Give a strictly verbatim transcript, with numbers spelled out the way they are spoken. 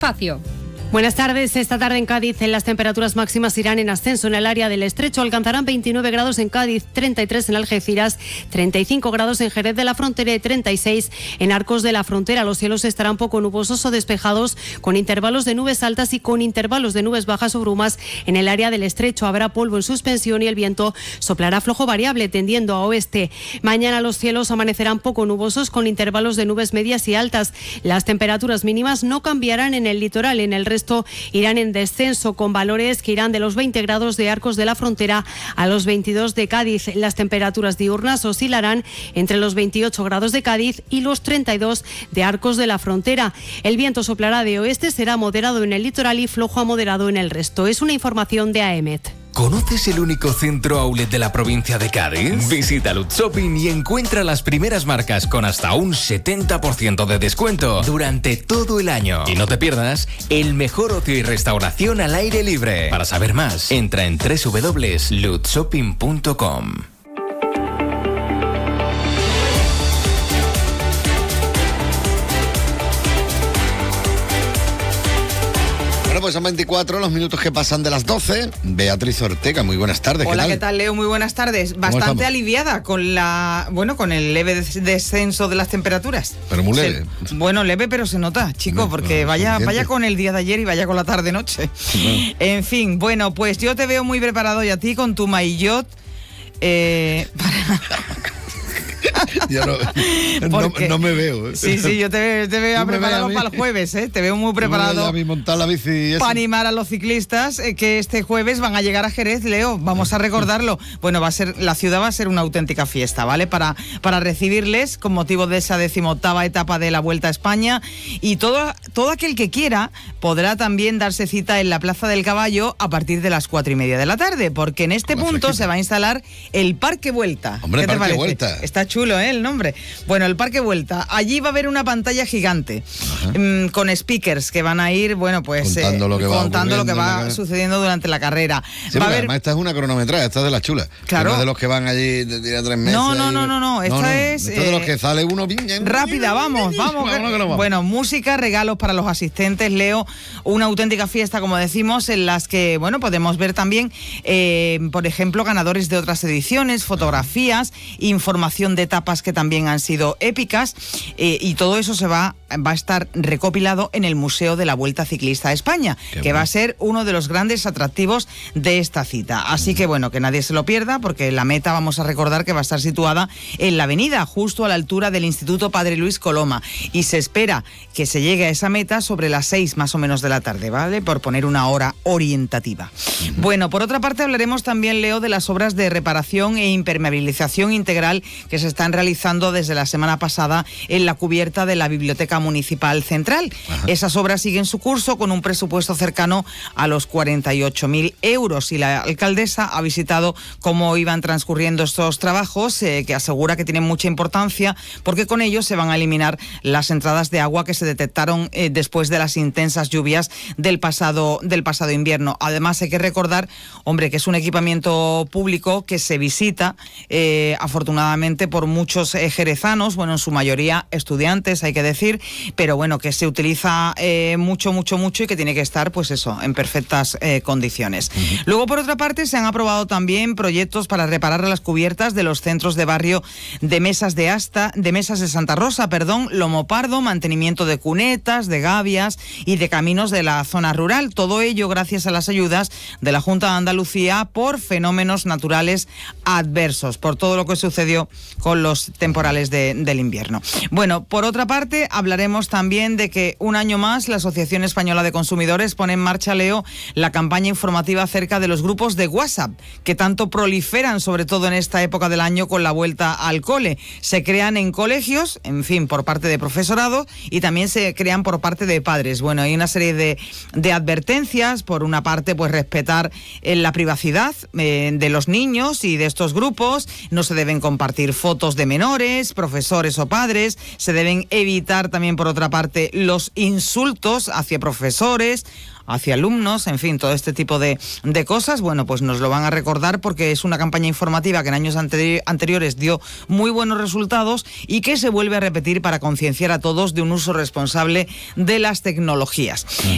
Espacio. Buenas tardes. Esta tarde en Cádiz en las temperaturas máximas irán en ascenso. En el área del Estrecho alcanzarán veintinueve grados en Cádiz, treinta y tres en Algeciras, treinta y cinco grados en Jerez de la Frontera y treinta y seis en Arcos de la Frontera. Los cielos estarán poco nubosos o despejados, con intervalos de nubes altas y con intervalos de nubes bajas o brumas. En el área del Estrecho habrá polvo en suspensión y el viento soplará flojo variable tendiendo a oeste. Mañana los cielos amanecerán poco nubosos con intervalos de nubes medias y altas. Las temperaturas mínimas no cambiarán en el litoral. En el resto irán en descenso con valores que irán de los veinte grados de Arcos de la Frontera a los veintidós de Cádiz. Las temperaturas diurnas oscilarán entre los veintiocho grados de Cádiz y los treinta y dos de Arcos de la Frontera. El viento soplará de oeste, será moderado en el litoral y flojo a moderado en el resto. Es una información de A E M E T. ¿Conoces el único centro outlet de la provincia de Cádiz? Visita Lutz Shopping y encuentra las primeras marcas con hasta un setenta por ciento de descuento durante todo el año. Y no te pierdas el mejor ocio y restauración al aire libre. Para saber más, entra en doble u doble u doble u punto lutz shopping punto com. Bueno, pues son veinticuatro los minutos que pasan de las doce. Beatriz Ortega, muy buenas tardes. Hola, ¿qué tal? ¿qué tal, Leo? Muy buenas tardes. Bastante aliviada con la, bueno, con el leve des- descenso de las temperaturas. Pero muy leve. Se, bueno, leve, pero se nota, chico, No, porque no, vaya, suficiente. vaya con el día de ayer y vaya con la tarde-noche. No. En fin, bueno, pues yo te veo muy preparado y a ti con tu maillot eh, para... Yo no, no, no me veo. ¿eh? Sí, sí, yo te, te veo ¿Tú me preparado ves a mí? para el jueves, ¿eh? Te veo muy ¿Tú me ves preparado a mí montar la bici y eso? para animar a los ciclistas eh, que este jueves van a llegar a Jerez, Leo. Vamos a recordarlo. Bueno, va a ser, la ciudad va a ser una auténtica fiesta, ¿vale? Para, para recibirles con motivo de esa decimoctava etapa de la Vuelta a España. Y todo, todo aquel que quiera podrá también darse cita en la Plaza del Caballo a partir de las cuatro y media de la tarde, porque en este Con la punto fresquita. se va a instalar el Parque Vuelta. Hombre, ¿Qué te Parque parece? Vuelta. Está chulo, ¿eh? El nombre. Bueno, el Parque Vuelta. Allí va a haber una pantalla gigante mmm, con speakers que van a ir, bueno, pues Contando eh, lo que va contando lo que ocurriendo en la va carrera. sucediendo durante la carrera. Sí, va a porque haber... además esta es una cronometrada, esta es de las chulas. Claro. Que no es de los que van allí de, de tres meses. No, no, y- no, no, no, esta es, Esta es de los eh, que sale uno bien. Rápida, vamos, vamos. Vámonos que nos vamos. Bueno, música, regalos para los asistentes, Leo. Una auténtica fiesta, como decimos, en las que, bueno, podemos ver también, eh, por ejemplo, ganadores de otras ediciones, fotografías, información de etapas que también han sido épicas, eh, y todo eso se va, va a estar recopilado en el Museo de la Vuelta Ciclista a España, Qué que bueno. va a ser uno de los grandes atractivos de esta cita. Así que, bueno, que nadie se lo pierda, porque la meta, vamos a recordar que va a estar situada en la avenida, justo a la altura del Instituto Padre Luis Coloma, y se espera que se llegue a esa meta sobre las seis más o menos de la tarde, ¿vale? Por poner una hora orientativa. Uh-huh. Bueno, por otra parte hablaremos también, Leo, de las obras de reparación e impermeabilización integral que se están realizando desde la semana pasada en la cubierta de la Biblioteca Municipal Central. Ajá. Esas obras siguen su curso con un presupuesto cercano a los cuarenta y ocho mil euros, y la alcaldesa ha visitado cómo iban transcurriendo estos trabajos, eh, que asegura que tienen mucha importancia porque con ellos se van a eliminar las entradas de agua que se detectaron eh, después de las intensas lluvias del pasado, del pasado invierno. Además, hay que recordar, hombre, que es un equipamiento público que se visita eh, afortunadamente por muchos eh, jerezanos, bueno, en su mayoría estudiantes, hay que decir, pero bueno, que se utiliza eh, mucho, mucho, mucho y que tiene que estar, pues eso, en perfectas eh, condiciones. Uh-huh. Luego, por otra parte, se han aprobado también proyectos para reparar las cubiertas de los centros de barrio de mesas de asta, de mesas de Santa Rosa, perdón, Lomo Pardo, mantenimiento de cunetas, de gavias y de caminos de la zona rural. Todo ello gracias a las ayudas de la Junta de Andalucía por fenómenos naturales adversos, por todo lo que sucedió con los temporales de, del invierno. Bueno, por otra parte, hablaremos también de que un año más la Asociación Española de Consumidores pone en marcha, Leo, la campaña informativa acerca de los grupos de WhatsApp, que tanto proliferan, sobre todo en esta época del año con la vuelta al cole. Se crean en colegios, en fin, por parte de profesorado, y también se crean por parte de padres. Bueno, hay una serie de, de advertencias. Por una parte, pues respetar eh, la privacidad eh, de los niños y de estos grupos. No se deben compartir fotos de menores, profesores o padres. Se deben evitar también, por otra parte, los insultos hacia profesores, hacia alumnos, en fin, todo este tipo de, de cosas. Bueno, pues nos lo van a recordar porque es una campaña informativa que en años anteri- anteriores dio muy buenos resultados y que se vuelve a repetir para concienciar a todos de un uso responsable de las tecnologías. Uh-huh.